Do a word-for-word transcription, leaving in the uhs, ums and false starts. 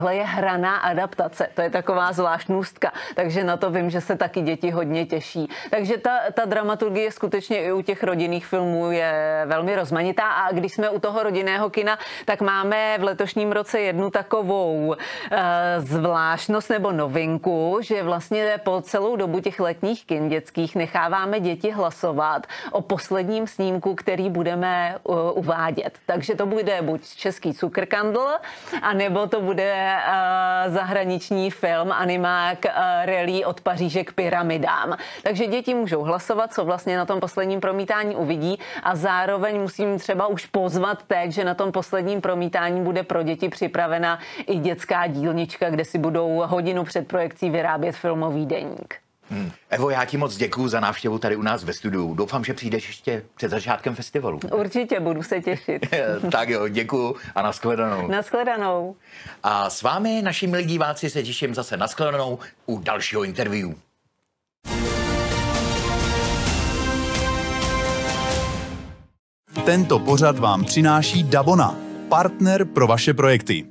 Tohle je hraná adaptace, to je taková zvláštnostka, takže na to vím, že se taky děti hodně těší. Takže ta, ta dramaturgie skutečně i u těch rodinných filmů je velmi rozmanitá a když jsme u toho rodinného kina, tak máme v letošním roce jednu takovou e, zvláštnost nebo novinku, že vlastně po celou dobu těch letních kin dětských necháváme děti hlasovat o posledním snímku, který budeme uh, uvádět. Takže to bude buď český Cukrkandl, anebo to bude Uh, zahraniční film, animák uh, Rally od Paříže k pyramidám. Takže děti můžou hlasovat, co vlastně na tom posledním promítání uvidí a zároveň musím třeba už pozvat teď, že na tom posledním promítání bude pro děti připravena i dětská dílnička, kde si budou hodinu před projekcí vyrábět filmový deník. Hmm. Evo, já ti moc děkuju za návštěvu tady u nás ve studiu. Doufám, že přijdeš ještě před začátkem festivalu. Určitě, budu se těšit. Tak jo, děkuju a nashledanou. Nashledanou. A s vámi, naši milí diváci, se těším zase nashledanou u dalšího interview. Tento pořad vám přináší Dabona, partner pro vaše projekty.